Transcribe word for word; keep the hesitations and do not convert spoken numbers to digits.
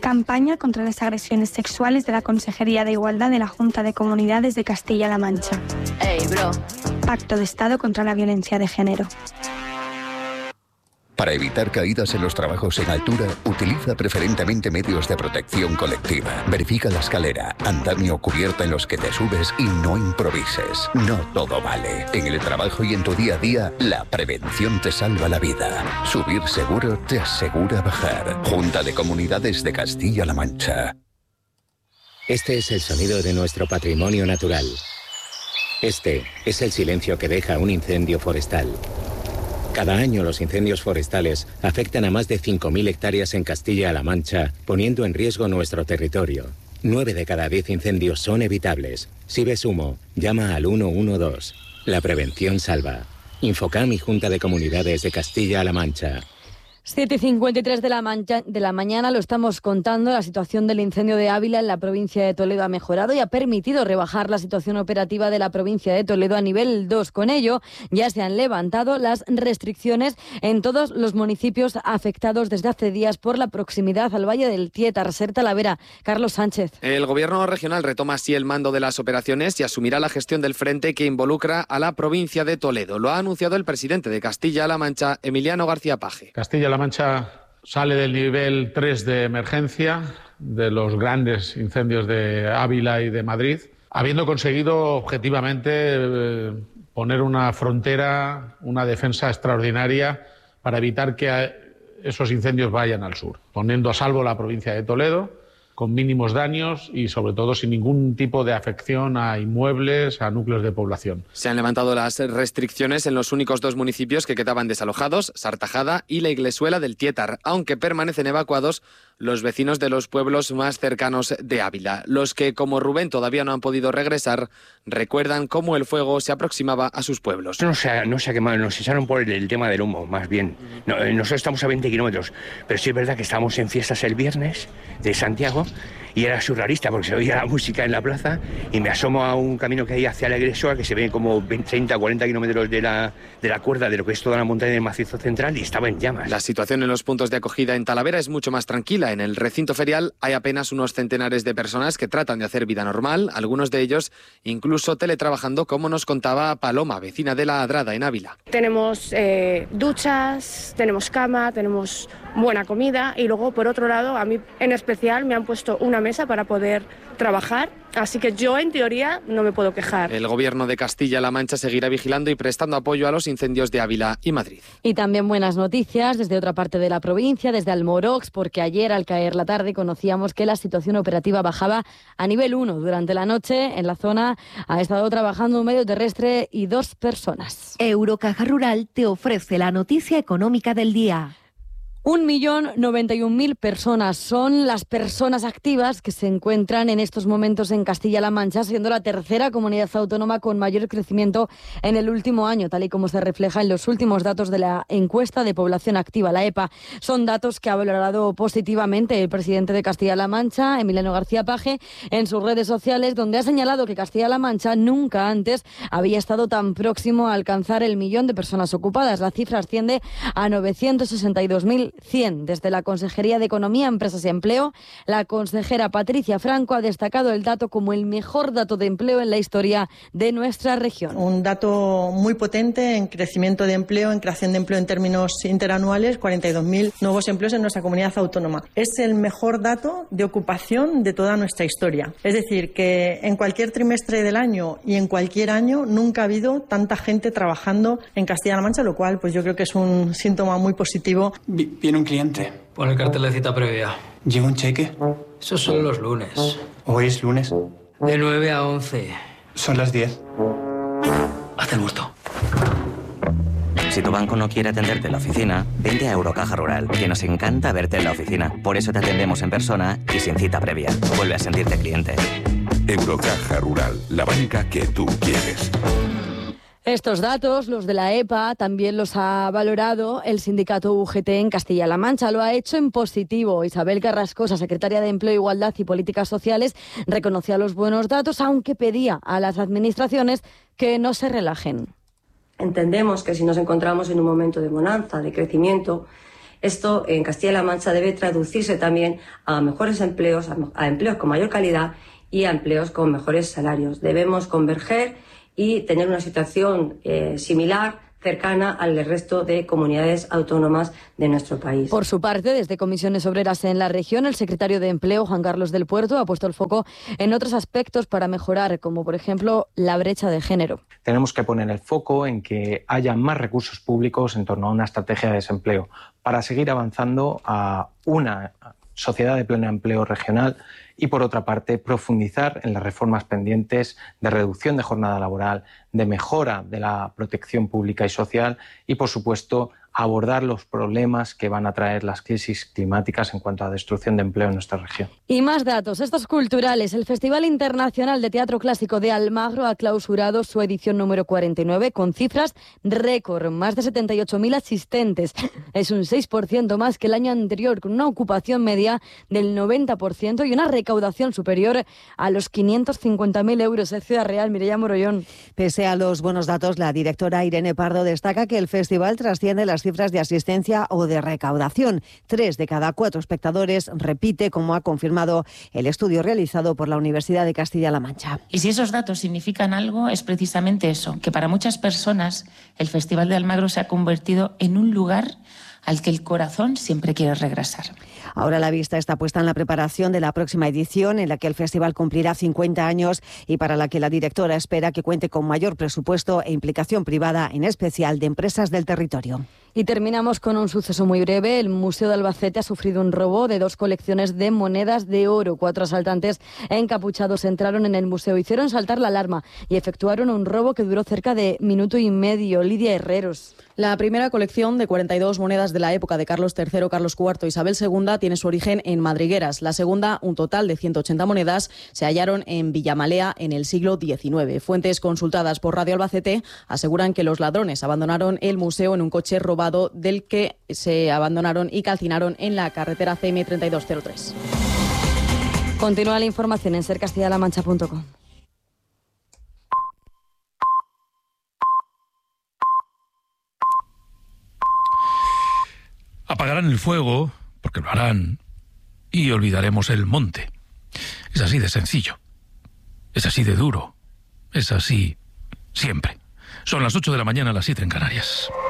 Campaña contra las agresiones sexuales de la Consejería de Igualdad de la Junta de Comunidades de Castilla-La Mancha. Hey, bro. Pacto de Estado contra la violencia de género. Para evitar caídas en los trabajos en altura, utiliza preferentemente medios de protección colectiva. Verifica la escalera, andamio o cubierta en los que te subes y no improvises. No todo vale. En el trabajo y en tu día a día, la prevención te salva la vida. Subir seguro te asegura bajar. Junta de Comunidades de Castilla-La Mancha. Este es el sonido de nuestro patrimonio natural. Este es el silencio que deja un incendio forestal. Cada año los incendios forestales afectan a más de cinco mil hectáreas en Castilla-La Mancha, poniendo en riesgo nuestro territorio. nueve de cada diez incendios son evitables. Si ves humo, llama al uno uno dos. La prevención salva. Infocam y Junta de Comunidades de Castilla-La Mancha. siete y cincuenta y tres de la, mancha, de la mañana, lo estamos contando. La situación del incendio de Ávila en la provincia de Toledo ha mejorado y ha permitido rebajar la situación operativa de la provincia de Toledo a nivel dos. Con ello, ya se han levantado las restricciones en todos los municipios afectados desde hace días por la proximidad al Valle del Tietar. Ser Talavera, Carlos Sánchez. El Gobierno regional retoma así el mando de las operaciones y asumirá la gestión del frente que involucra a la provincia de Toledo. Lo ha anunciado el presidente de Castilla-La Mancha, Emiliano García Paje. Castilla-La Mancha sale del nivel tres de emergencia de los grandes incendios de Ávila y de Madrid, habiendo conseguido objetivamente eh, poner una frontera, una defensa extraordinaria para evitar que esos incendios vayan al sur, poniendo a salvo la provincia de Toledo, con mínimos daños y sobre todo sin ningún tipo de afección a inmuebles, a núcleos de población. Se han levantado las restricciones en los únicos dos municipios que quedaban desalojados, Sartajada y la Iglesuela del Tietar, aunque permanecen evacuados los vecinos de los pueblos más cercanos de Ávila. Los que, como Rubén, todavía no han podido regresar, recuerdan cómo el fuego se aproximaba a sus pueblos. No se ha, no se ha quemado, nos echaron por el, el tema del humo, más bien. No, nosotros estamos a veinte kilómetros, pero sí es verdad que estábamos en fiestas el viernes de Santiago y era surrealista porque se oía la música en la plaza y me asomo a un camino que hay hacia la Iglesia que se ve como treinta o cuarenta kilómetros de la, de la cuerda de lo que es toda la montaña del macizo central y estaba en llamas. La situación en los puntos de acogida en Talavera es mucho más tranquila. En el recinto ferial hay apenas unos centenares de personas que tratan de hacer vida normal, algunos de ellos incluso teletrabajando, como nos contaba Paloma, vecina de La Adrada en Ávila. Tenemos eh, duchas, tenemos cama, tenemos buena comida y luego, por otro lado, a mí en especial me han puesto una mesa para poder trabajar, así que yo en teoría no me puedo quejar. El Gobierno de Castilla-La Mancha seguirá vigilando y prestando apoyo a los incendios de Ávila y Madrid. Y también buenas noticias desde otra parte de la provincia, desde Almorox, porque ayer al caer la tarde conocíamos que la situación operativa bajaba a nivel uno. Durante la noche en la zona ha estado trabajando un medio terrestre y dos personas. Eurocaja Rural te ofrece la noticia económica del día. Un millón noventa y un mil personas son las personas activas que se encuentran en estos momentos en Castilla-La Mancha, siendo la tercera comunidad autónoma con mayor crecimiento en el último año, tal y como se refleja en los últimos datos de la encuesta de población activa, la EPA. Son datos que ha valorado positivamente el presidente de Castilla-La Mancha, Emiliano García Paje, en sus redes sociales, donde ha señalado que Castilla-La Mancha nunca antes había estado tan próximo a alcanzar el millón de personas ocupadas. La cifra asciende a novecientos sesenta y dos mil cien. Desde la Consejería de Economía, Empresas y Empleo, la consejera Patricia Franco ha destacado el dato como el mejor dato de empleo en la historia de nuestra región. Un dato muy potente en crecimiento de empleo, en creación de empleo en términos interanuales, cuarenta y dos mil nuevos empleos en nuestra comunidad autónoma. Es el mejor dato de ocupación de toda nuestra historia. Es decir, que en cualquier trimestre del año y en cualquier año nunca ha habido tanta gente trabajando en Castilla-La Mancha, lo cual pues yo creo que es un síntoma muy positivo. Viene un cliente. Pon el cartel de cita previa. ¿Lleva un cheque? Eso son los lunes. ¿Hoy es lunes? De nueve a once. Son las diez. Haz el gusto. Si tu banco no quiere atenderte en la oficina, vente a Eurocaja Rural, que nos encanta verte en la oficina. Por eso te atendemos en persona y sin cita previa. Vuelve a sentirte cliente. Eurocaja Rural, la banca que tú quieres. Estos datos, los de la EPA, también los ha valorado el sindicato U G T en Castilla-La Mancha. Lo ha hecho en positivo. Isabel Carrascosa, secretaria de Empleo, Igualdad y Políticas Sociales, reconocía los buenos datos, aunque pedía a las administraciones que no se relajen. Entendemos que si nos encontramos en un momento de bonanza, de crecimiento, Esto en Castilla-La Mancha debe traducirse también a mejores empleos, a empleos con mayor calidad y a empleos con mejores salarios. Debemos converger y tener una situación eh, similar, cercana al resto de comunidades autónomas de nuestro país. Por su parte, desde Comisiones Obreras en la región, el secretario de Empleo, Juan Carlos del Puerto, ha puesto el foco en otros aspectos para mejorar, como por ejemplo la brecha de género. Tenemos que poner el foco en que haya más recursos públicos en torno a una estrategia de desempleo para seguir avanzando a una sociedad de pleno empleo regional y, por otra parte, profundizar en las reformas pendientes de reducción de jornada laboral, de mejora de la protección pública y social y, por supuesto, abordar los problemas que van a traer las crisis climáticas en cuanto a destrucción de empleo en nuestra región. Y más datos, estos culturales. El Festival Internacional de Teatro Clásico de Almagro ha clausurado su edición número cuarenta y nueve con cifras récord, más de setenta y ocho mil asistentes. Es un seis por ciento más que el año anterior, con una ocupación media del noventa por ciento y una recaudación superior a los quinientos cincuenta mil euros en Ciudad Real. Mireia Morollón. Pese a los buenos datos, la directora Irene Pardo destaca que el festival trasciende las cifras de asistencia o de recaudación. Tres de cada cuatro espectadores repite, como ha confirmado el estudio realizado por la Universidad de Castilla-La Mancha. Y si esos datos significan algo, es precisamente eso, que para muchas personas el Festival de Almagro se ha convertido en un lugar al que el corazón siempre quiere regresar. Ahora la vista está puesta en la preparación de la próxima edición, en la que el festival cumplirá cincuenta años y para la que la directora espera que cuente con mayor presupuesto e implicación privada, en especial de empresas del territorio. Y terminamos con un suceso muy breve. El Museo de Albacete ha sufrido un robo de dos colecciones de monedas de oro. Cuatro asaltantes encapuchados entraron en el museo, hicieron saltar la alarma y efectuaron un robo que duró cerca de minuto y medio. Lidia Herreros. La primera colección de cuarenta y dos monedas de la época de Carlos tercero, Carlos cuarto e Isabel segunda tiene su origen en Madrigueras. La segunda, un total de ciento ochenta monedas, se hallaron en Villamalea en el siglo diecinueve. Fuentes consultadas por Radio Albacete aseguran que los ladrones abandonaron el museo en un coche robado del que se abandonaron y calcinaron en la carretera C M treinta y dos cero tres. Continúa la información en ser castilla la mancha punto com. Apagarán el fuego, porque lo harán, y olvidaremos el monte. Es así de sencillo. Es así de duro. Es así siempre. Son las ocho de la mañana, las siete en Canarias.